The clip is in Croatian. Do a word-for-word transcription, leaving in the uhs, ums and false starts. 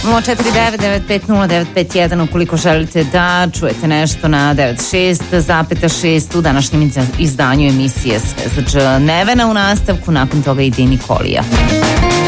nula četiri devet devet pet nula devet pet jedan ukoliko želite da čujete nešto na devedeset šest zarez šest u današnjem izdanju emisije Svezač Nevena. U nastavku nakon toga ide i Nikolija.